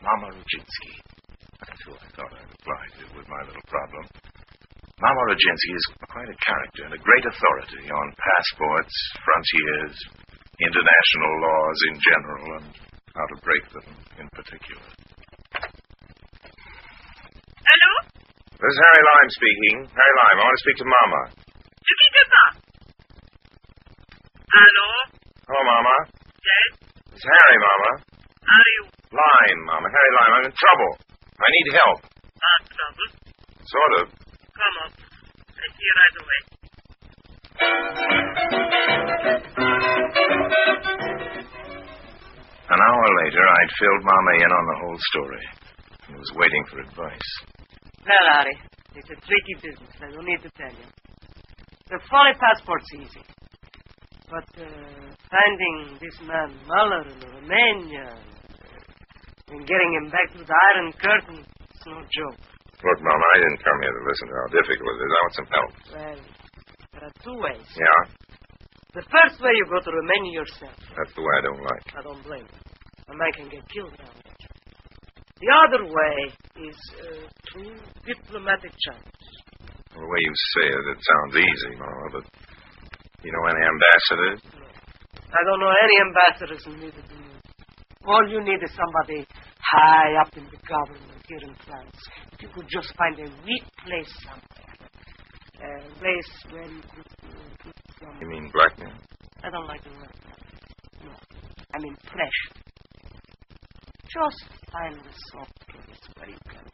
Mama Rodzinski. That's who I thought I'd apply to with my little problem. Mama Rodzinski is quite a character and a great authority on passports, frontiers, international laws in general, and how to break them in particular. Hello? This is Harry Lime speaking. Harry Lime, I want to speak to Mama. Ne quittez pas. Hello? Hello, Mama. Yes? It's Harry, Mama. Are you? Lime, Mama. Harry Lime, I'm in trouble. I need help. Trouble? Sort of. Come up. I'll see you right away. An hour later, I'd filled Mama in on the whole story and was waiting for advice. Well, Harry, it's a tricky business. I don't need to tell you. The foreign passport's easy. But finding this man Muller in Romania and getting him back through the Iron Curtain, it's no joke. Look, Mama, I didn't come here to listen to how difficult it is. I want some help. Well, there are two ways. Yeah? The first way, you go to Romania yourself. That's the way I don't like. I don't blame you. A man can get killed down there. The other way is through diplomatic channels. Well, the way you say it, it sounds easy, Mama, but you know any ambassadors? No. I don't know any ambassadors, and neither do you. All you need is somebody high up in the government here in France. If you could just find a weak place somewhere. A place where you could put some... You mean blackmail? I don't like the word blackmail. No. I mean pressure. Just find a soft place where you can...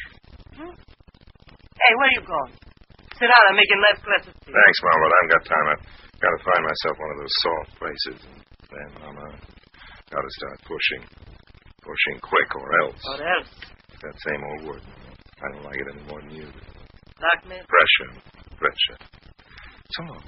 Hey, where are you going? Sit down. I'm making nice glass of tea. Thanks, Mama, but I haven't got time. I've got to find myself one of those soft places. And then Mama, got to start pushing. Pushing quick, or else. Or else? That same old word. I don't like it any more than you do. Blackmail? Pressure. Pressure. So long.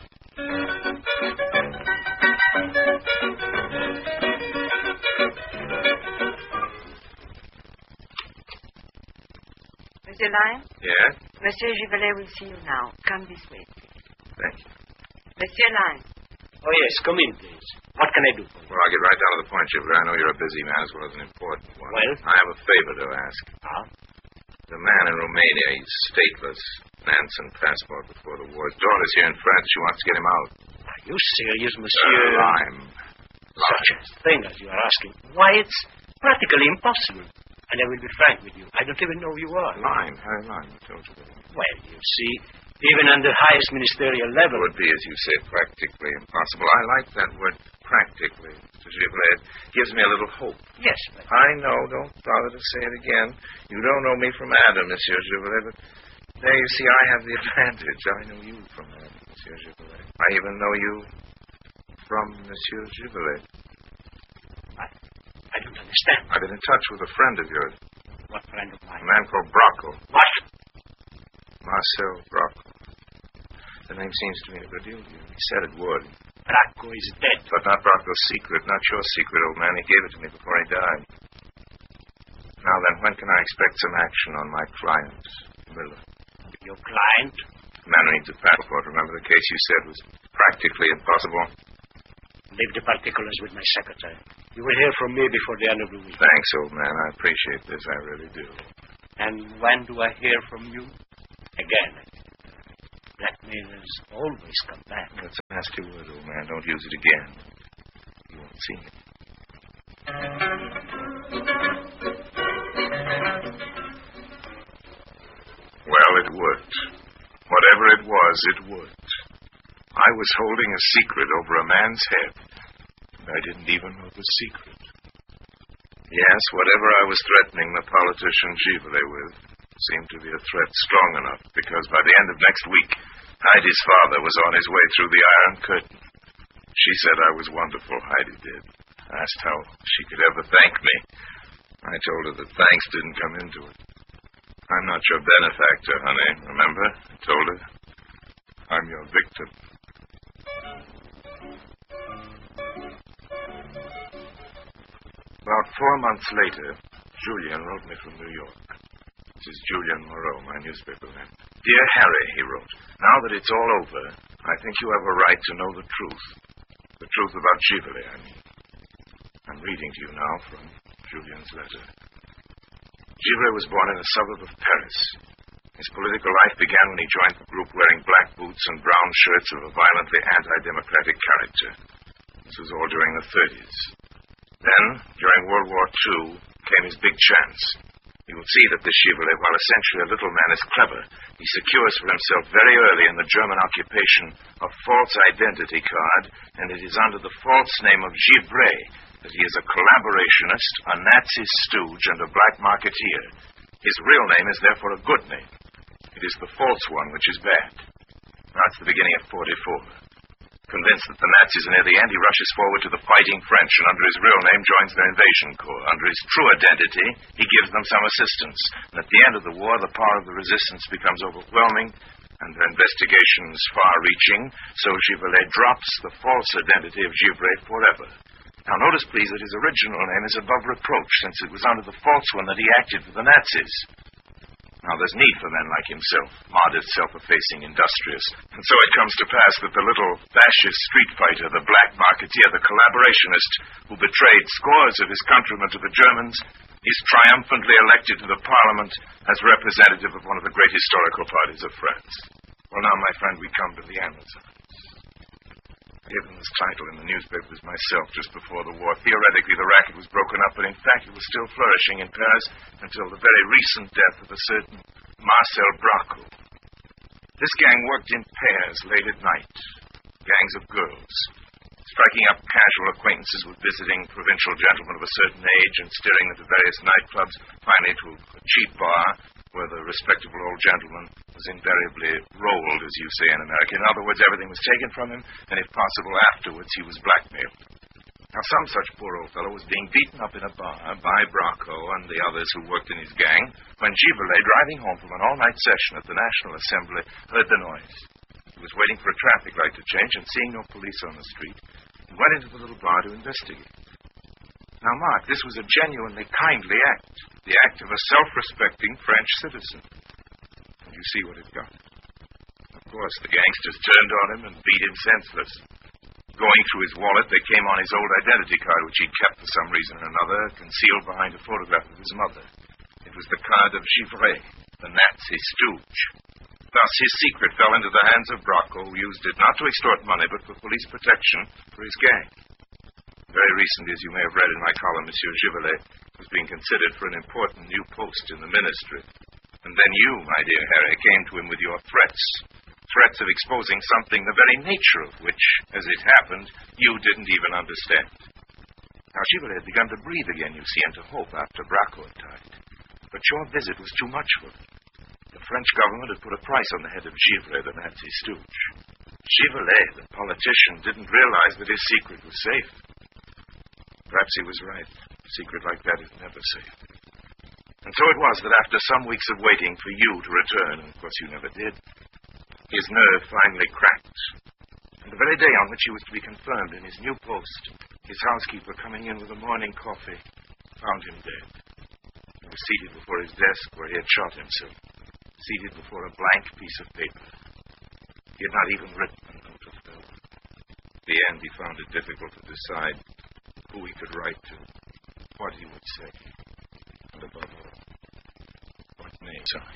Monsieur Lyon? Yeah? Monsieur Givelet will see you now. Come this way. Thank you. Monsieur Lyon. Oh, yes. Come in, please. What can I do for you? Well, I'll get right down to the point, Chipper. I know you're a busy man as well as an important one. Well? I have a favor to ask. Ah? The man in Romania, he's stateless. Nansen passport before the war. His daughter's here in France. She wants to get him out. Are you serious, monsieur? Lime. Such a thing as you are asking. Why, it's practically impossible. And I will be frank with you. I don't even know who you are. Lime. Harry Lime, I told you that. Well, you see, even on the highest ministerial level... It would be, as you say, practically impossible. I like that word, practically, Mr. Giblet. It gives me a little hope. Yes, but... I know. Don't bother to say it again. You don't know me from Adam, Monsieur Giblet, but there you see, I have the advantage. I know you from Adam, Monsieur Giblet. I even know you from Monsieur Giblet. I don't understand. I've been in touch with a friend of yours. What friend of A mine? man called Brocco. What? Marcel Brocco. The name seems to mean a good deal to you. He said it would. Bracco is dead. But not Brocco's secret, not your secret, old man. He gave it to me before he died. Now then, when can I expect some action on my client, Miller? Your client? The man who needs a passport. Remember the case you said was practically impossible? Leave the particulars with my secretary. You will hear from me before the end of the week. Thanks, old man. I appreciate this. I really do. And when do I hear from you? Again. Blackmailers always come back. That's a nasty word, old man. Don't use it again. You won't see me. Well, it worked. Whatever it was, it worked. I was holding a secret over a man's head, and I didn't even know the secret. Yes, whatever I was threatening the politician Givelet with seemed to be a threat strong enough, because by the end of next week, Heidi's father was on his way through the Iron Curtain. She said I was wonderful, Heidi did. Asked how she could ever thank me. I told her that thanks didn't come into it. I'm not your benefactor, honey, remember? I told her. I'm your victim. About 4 months later, Julian wrote me from New York. This is Julian Moreau, my newspaper man. Dear Harry, he wrote, now that it's all over, I think you have a right to know the truth. The truth about Givelet, I mean. I'm reading to you now from Julian's letter. Givray was born in a suburb of Paris. His political life began when he joined the group wearing black boots and brown shirts of a violently anti-democratic character. This was all during the 30s. Then, during World War II, came his big chance. You will see that this Givray, while essentially a little man, is clever. He secures for himself very early in the German occupation a false identity card, and it is under the false name of Givray that he is a collaborationist, a Nazi stooge, and a black marketeer. His real name is therefore a good name. It is the false one which is bad. That's the beginning of 44. Convinced that the Nazis are near the end, he rushes forward to the fighting French and under his real name joins their invasion corps. Under his true identity, he gives them some assistance. And at the end of the war, the power of the resistance becomes overwhelming and their investigations far-reaching, so Givray drops the false identity of Givray forever. Now notice, please, that his original name is above reproach, since it was under the false one that he acted for the Nazis. Now, there's need for men like himself, modest, self-effacing, industrious. And so it comes to pass that the little fascist street fighter, the black marketeer, the collaborationist who betrayed scores of his countrymen to the Germans, is triumphantly elected to the parliament as representative of one of the great historical parties of France. Well, now, my friend, we come to the Amazons. I gave them this title in the newspapers myself just before the war. Theoretically, the racket was broken up, but in fact it was still flourishing in Paris until the very recent death of a certain Marcel Bracco. This gang worked in pairs late at night, gangs of girls, striking up casual acquaintances with visiting provincial gentlemen of a certain age and steering them to various nightclubs, finally to a cheap bar where the respectable old gentleman was invariably rolled, as you say in America. In other words, everything was taken from him, and if possible, afterwards he was blackmailed. Now, some such poor old fellow was being beaten up in a bar by Bracco and the others who worked in his gang when Givray, driving home from an all-night session at the National Assembly, heard the noise. He was waiting for a traffic light to change, and seeing no police on the street, he went into the little bar to investigate. Now, Mark, this was a genuinely kindly act, the act of a self-respecting French citizen. And you see what it got. Of course, the gangsters turned on him and beat him senseless. Going through his wallet, they came on his old identity card, which he'd kept for some reason or another, concealed behind a photograph of his mother. It was the card of Givray, the Nazi stooge. Thus, his secret fell into the hands of Bracco, who used it not to extort money, but for police protection for his gang. Very recently, as you may have read in my column, Monsieur Givray was being considered for an important new post in the ministry. And then you, my dear Harry, came to him with your threats. Threats of exposing something the very nature of which, as it happened, you didn't even understand. Now, Givray had begun to breathe again, you see, and to hope after Bracco had died. But your visit was too much for him. The French government had put a price on the head of Givray, the Nazi stooge. Givray, the politician, didn't realize that his secret was safe. Perhaps he was right. A secret like that is never safe. And so it was that after some weeks of waiting for you to return, and of course you never did, his nerve finally cracked. And the very day on which he was to be confirmed in his new post, his housekeeper, coming in with a morning coffee, found him dead. He was seated before his desk where he had shot himself, seated before a blank piece of paper. He had not even written a note of farewell. In the end, he found it difficult to decide who he could write to, what he would say, and above all, what name sign.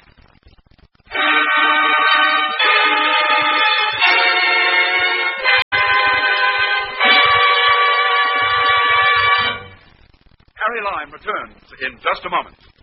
Harry Lime returns in just a moment.